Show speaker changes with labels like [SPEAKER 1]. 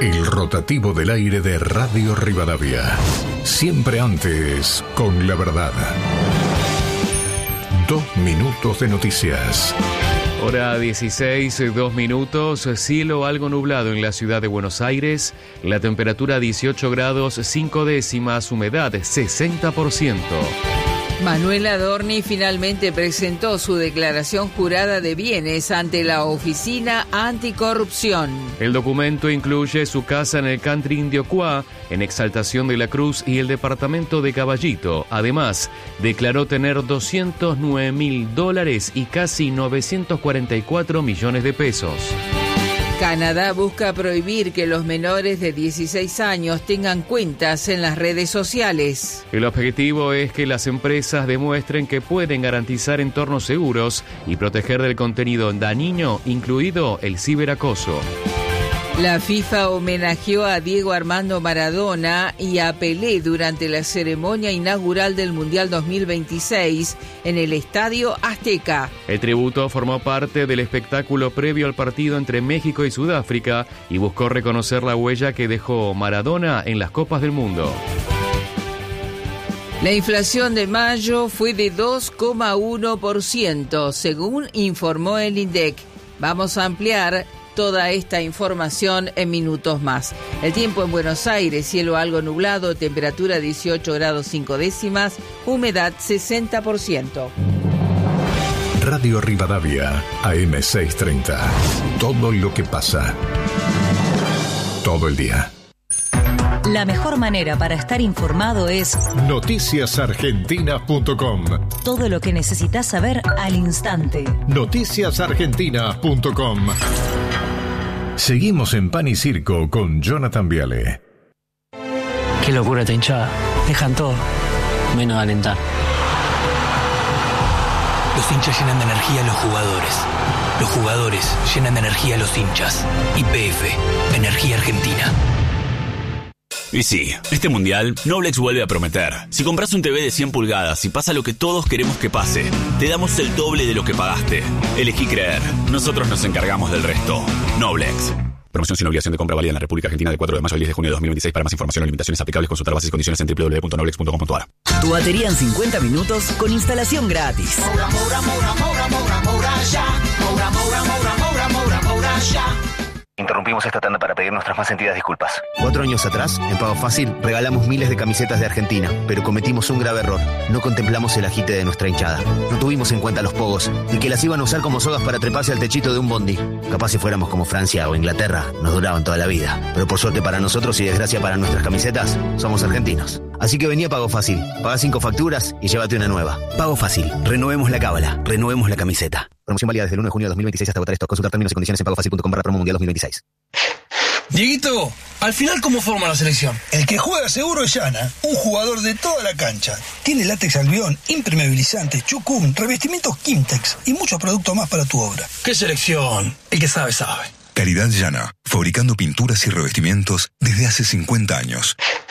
[SPEAKER 1] El rotativo del aire de Radio Rivadavia. Siempre antes, con la verdad. 2 minutos de noticias.
[SPEAKER 2] Hora 16, 2 minutos, cielo algo nublado en la ciudad de Buenos Aires, la temperatura 18 grados 5 décimas, humedad 60%.
[SPEAKER 3] Manuel Adorni finalmente presentó su declaración jurada de bienes ante la Oficina Anticorrupción.
[SPEAKER 2] El documento incluye su casa en el country Indiocuá, en Exaltación de la Cruz y el departamento de Caballito. Además, declaró tener $209.000 y casi 944 millones de pesos.
[SPEAKER 3] Canadá busca prohibir que los menores de 16 años tengan cuentas en las redes sociales.
[SPEAKER 2] El objetivo es que las empresas demuestren que pueden garantizar entornos seguros y proteger del contenido dañino, incluido el ciberacoso.
[SPEAKER 3] La FIFA homenajeó a Diego Armando Maradona y a Pelé durante la ceremonia inaugural del Mundial 2026 en el Estadio Azteca.
[SPEAKER 2] El tributo formó parte del espectáculo previo al partido entre México y Sudáfrica y buscó reconocer la huella que dejó Maradona en las Copas del Mundo.
[SPEAKER 3] La inflación de mayo fue de 2,1%, según informó el INDEC. Vamos a ampliar toda esta información en minutos más. El tiempo en Buenos Aires, cielo algo nublado, temperatura 18 grados 5 décimas, humedad 60%.
[SPEAKER 1] Radio Rivadavia, AM 630. Todo lo que pasa. Todo el día.
[SPEAKER 4] La mejor manera para estar informado es
[SPEAKER 1] noticiasargentinas.com.
[SPEAKER 4] Todo lo que necesitas saber al instante.
[SPEAKER 1] Noticiasargentinas.com. Seguimos en Pan y Circo con Jonathan Viale.
[SPEAKER 5] Qué locura esta hinchada. Dejan todo, menos alentar.
[SPEAKER 6] Los hinchas llenan de energía a los jugadores. Los jugadores llenan de energía a los hinchas. YPF, Energía Argentina.
[SPEAKER 7] Y sí, este mundial, Noblex vuelve a prometer. Si compras un TV de 100 pulgadas y pasa lo que todos queremos que pase, te damos el doble de lo que pagaste. Elegí creer. Nosotros nos encargamos del resto. Noblex. Promoción sin obligación de compra válida en la República Argentina de 4 de mayo al 10 de junio de 2026. Para más información o limitaciones aplicables, consultar bases y condiciones en www.noblex.com.ar.
[SPEAKER 8] Tu batería en 50 minutos con instalación gratis.
[SPEAKER 9] Interrumpimos esta tanda para pedir nuestras más sentidas disculpas.
[SPEAKER 10] 4 años atrás, en Pago Fácil, regalamos miles de camisetas de Argentina, pero cometimos un grave error. No contemplamos el agite de nuestra hinchada. No tuvimos en cuenta los pogos y que las iban a usar como sogas para treparse al techito de un bondi. Capaz si fuéramos como Francia o Inglaterra, nos duraban toda la vida. Pero por suerte para nosotros y desgracia para nuestras camisetas, somos argentinos. Así que vení a Pago Fácil, paga 5 facturas y llévate una nueva. Pago Fácil, renovemos la cábala, renovemos la camiseta. Promoción válida desde el 1 de junio de 2026 hasta agotar esto. Consultar términos y condiciones en pagofacil.com/promo mundial 2026.
[SPEAKER 11] Dieguito, al final, ¿cómo forma la selección? El que juega seguro es Yana, un jugador de toda la cancha. Tiene látex albión, impermeabilizantes, chucum, revestimientos Kimtex y muchos productos más para tu obra. ¿Qué selección? El que sabe, sabe.
[SPEAKER 12] Calidad Yana, fabricando pinturas y revestimientos desde hace 50 años.